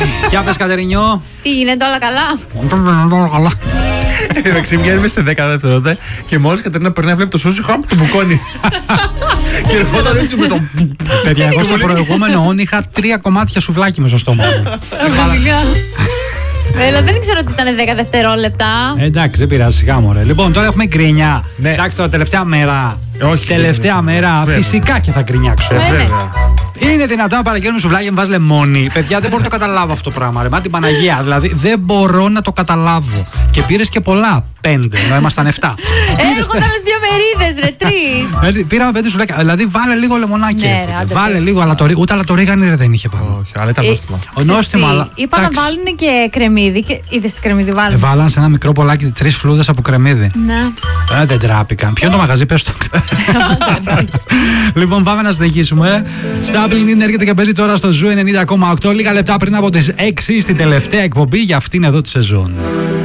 Για πες, Κατερινιό. Τι γίνεται, όλα καλά? Όλα καλά. Εντάξει, βγαίνει σε 10 δευτερόλεπτα και μόλις Κατερίνα περνάει, βλέπει το σούσι, χαμ, το μπουκώνει. Και ερχόταν έτσι με το. Παιδιά, εγώ στο προηγούμενο όν είχα 3 κομμάτια σουβλάκι με στο στόμα μου. Δεν ξέρω ότι ήταν 10 δευτερόλεπτα. Εντάξει, δεν πειράζει, σιγά μωρέ. Λοιπόν, τώρα έχουμε γκρίνια. Εντάξει, τώρα τελευταία μέρα. Όχι. Τελευταία μέρα, φυσικά και θα γκρινιάξω. Είναι δυνατόν να παραγγέλνουμε σουβλάκια με βάζει λεμόνι? Παιδιά, δεν μπορώ να το καταλάβω αυτό το πράγμα. Ρε, μα την Παναγία, δηλαδή δεν μπορώ να το καταλάβω. Και πήρες και πολλά. 5, ενώ ήμασταν 7. Έρχονταν άλλες 2 μερίδες, ρε, 3. Πήραμε 5 σουβλάκια. Δηλαδή βάλε λίγο λεμονάκι. Ναι, ρε, βάλε λίγο, αλλά ούτε αλλά το ρίγανη δεν είχε πάνω. Όχι, αλλά ήταν νόστιμο. Νόστιμο, αλλά. Είπα να βάλουν και κρεμμύδι. Είδες τι κρεμμύδι βάλουν? Βάλαν σε ένα μικρό πολλάκι 3 φλούδες από κρεμμύδι. Ναι. Δεν τράπηκαν. Ποιο είναι το μαγαζί, πες το. Λοιπόν, πάμε να συνεχίσουμε. Στάπλιν έρχεται και παίζει τώρα στο Ζου 90,8. Λίγα λεπτά πριν από τις 6 στην τελευταία εκπομπή για αυτήν εδώ τη σεζόν.